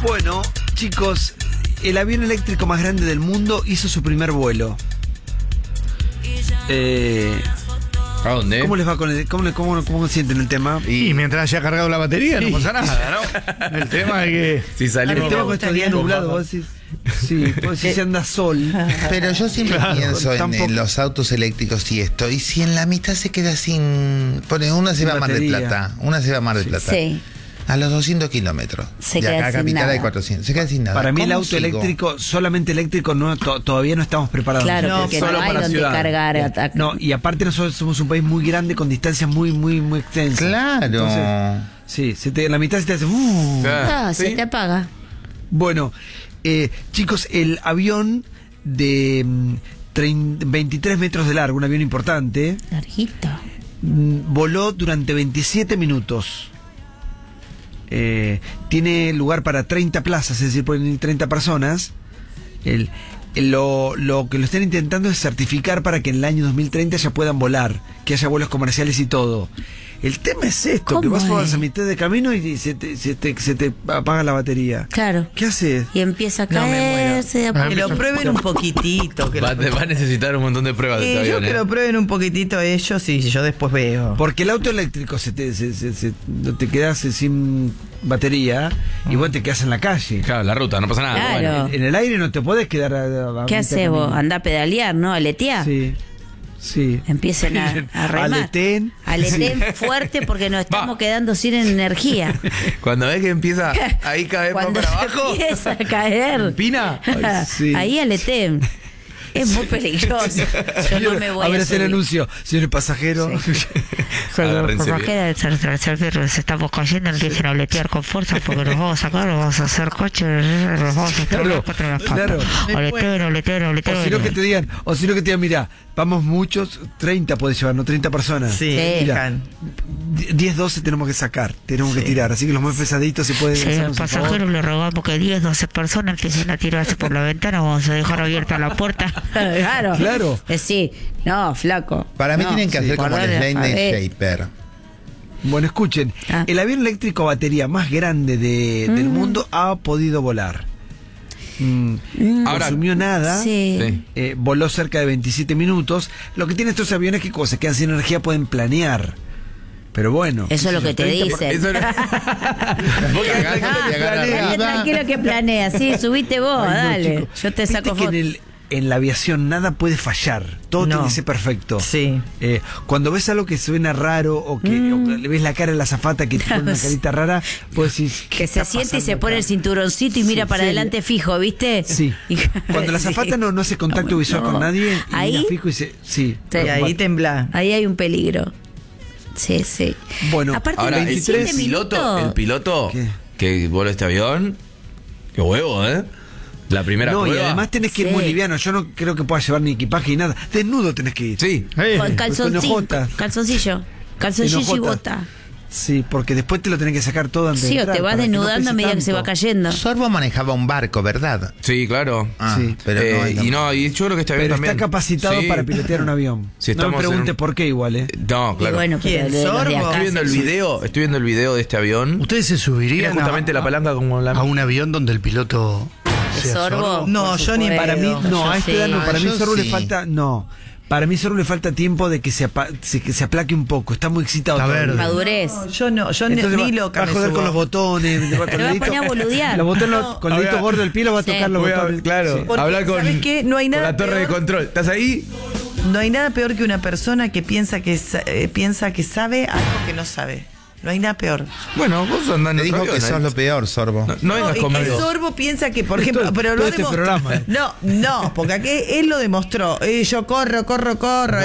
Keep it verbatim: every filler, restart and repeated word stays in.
Bueno, chicos, el avión eléctrico más grande del mundo hizo su primer vuelo. Eh, ¿A dónde? ¿Cómo les va con el, cómo, cómo, cómo sienten el tema? Y, y mientras haya cargado la batería, Sí. no pasa nada, ¿no? El tema es que... Si El salimos... tema con estos días nublados, vos decís. Sí, vos decís si anda sol. Pero yo siempre Claro, pienso en, tampoco- en los autos eléctricos y esto. Y si en la mitad se queda sin. Pone, una se Sin va a Mar del batería. Plata. Una se va a Mar del Plata. Sí. A los doscientos kilómetros. Se de queda acá a sin Capital nada. hay cuatrocientos. Se queda sin nada. Para mí el ¿Cómo auto sigo? eléctrico, solamente eléctrico, no, to- todavía no estamos preparados. Claro, No, porque solo no hay para donde ciudad. cargar. a- No, y aparte nosotros somos un país muy grande con distancias muy, muy, muy extensas. Claro. Entonces, sí, se te, la mitad se te hace... uh. Ah, ¿Sí? se te apaga. Bueno, eh, chicos, el avión de mm, trein- veintitrés metros de largo, un avión importante, Larguito. mm, voló durante veintisiete minutos. Eh, tiene lugar para treinta plazas, es decir, pueden ir treinta personas. El, el- lo, lo que lo están intentando es certificar para que en el año dos mil treinta ya puedan volar, que haya vuelos comerciales y todo. El tema es esto, que ¿Cómo vas es? a mitad de camino y se te, se te, se te apaga la batería. Claro. ¿Qué haces? Y empieza a No, me muero. caerse de a Ah, poco. Que lo prueben un poquitito. Que Va, lo, te va a necesitar un montón de pruebas de Eh, este yo avión, que ¿eh? lo prueben un poquitito ellos y yo después veo. Porque el auto eléctrico se te, se, se- se- no te quedas sin batería y vos te quedas en la calle. Claro, la ruta, no pasa nada. Claro. Bueno. En el aire no te podés quedar a, a- a ¿Qué mitad haces vos? camino. Anda a pedalear, ¿no? Aletear. Sí, sí. Empiecen a, a remar. Aleten. Aleten fuerte porque nos estamos Va. quedando sin energía. Cuando ves que empieza ahí caer más Cuando para abajo, empieza a caer. ¿pina? Ay, sí. Ahí aleten. Es muy peligroso. Yo no me voy a a, ver, hacer el subir. anuncio. Señor pasajero. Agárrense bien. Nos estamos cayendo, empiecen a aletear con fuerza porque nos vamos a sacar, nos vamos a hacer coche, nos vamos a estar Claro, contra la claro. pata. Aleteo, aleteo, aleteo. O si no que te digan, o si no que te digan, mira, vamos muchos, treinta puedes llevar, no treinta personas. Sí, Sí. Mira, dejan. diez, doce tenemos que sacar, tenemos que tirar, así que los más pesaditos se pueden Si hacer al un favor. pasajero le rogamos que diez, doce personas empiecen a tirarse por la ventana, vamos a dejar abierta la puerta. Claro. Claro. Eh, sí. No, flaco. Para mí No, tienen que sí, hacer como el guardar la Slane alfabeto. Shaper. Bueno, escuchen, Ah. el avión eléctrico a batería más grande de- del Mm. mundo ha podido volar. Mm, Mm. no Ahora- consumió nada, Sí. Sí. eh, voló cerca de veintisiete minutos. Lo que tienen estos aviones que cosas, quedan sin energía, pueden planear. Pero bueno. Eso es lo qué sé que yo, te treinta por- dicen. Eso era- Vos que acá- Ah, te agarra dale arriba. tranquilo que planea. Sí, subite vos, Ay, no, dale. chico. Yo te Viste saco que foto. en, el- en la aviación nada puede fallar. Todo No. tiene que ser perfecto. Sí. Eh, cuando ves algo que suena raro o que Mm. o le ves la cara de la azafata que te pone una carita rara, pues decís, ¿qué Que se está siente y se pasando pone acá? el cinturoncito y mira Sí, para sí. adelante fijo, ¿viste? Sí. Y- Cuando la Sí. azafata no, no hace contacto visual No. con nadie, y Ahí- mira fijo y se, sí. Sí. Y ahí tembla. Ahí hay un peligro. Sí, sí. Bueno, Aparte, Ahora, el, veintisiete el piloto, minutos. el piloto ¿Qué? que voló este avión, qué huevo, ¿eh? La primera no, y prueba. además tenés que ir Sí. muy liviano. Yo no creo que puedas llevar ni equipaje ni nada. Desnudo tenés que ir. Sí. Eh, Con calzoncillo. ojota. Calzoncillo. Calzoncillo y Enojota. bota. Sí, porque después te lo tenés que sacar todo antes de Sí, o entrar, te vas para que no desnudando a pese medida que se va tanto. cayendo. Sorbo manejaba un barco, ¿verdad? Sí, claro. Ah, Sí. pero no Eh, es lo y no, y yo creo que este avión Pero también. está capacitado Sí. para pilotear un avión. Si no me estamos en pregunte un- por qué igual, ¿eh? No, Y claro. bueno, pero ¿Quién, de los de Sorbo? acá. Estoy viendo el sí. video, estoy viendo el video de este avión. ¿Ustedes se subirían Mira justamente a, la palanca como la a un avión donde el piloto ¿Es sea sorbo? sorbo? No, Por yo ni supuesto. Para mí, no, Yo a esta sí. edad no. Para Ah, mí yo solo le sí. falta. No. Para mí solo le falta tiempo de que se, apa- se- que se aplaque un poco. Está muy excitado. Está todavía. verde. Madurez. Yo no, yo ni, Entonces ni va, loca va a me joder subo. con los botones. Va, con Te el va a dedito- poner a boludear. Los botones, No. con el dedito Ahora- gordo del pie lo va a Sí. tocar los Voy a- botones. claro, Sí. Porque, hablar con, ¿sabes qué? No hay con nada la torre peor. de control. ¿Estás ahí? No hay nada peor que una persona que piensa que sa- eh, piensa que sabe algo que no sabe. No hay nada peor. Bueno, vos andás en Me otro dijo avión, que ¿eh? sos lo peor, Sorbo. No, no vengas y que conmigo. Sorbo piensa que, por ejemplo, Todo- pero todo lo este demostró. programa. No, no, porque aquí él lo demostró. Eh, yo corro, corro, corro.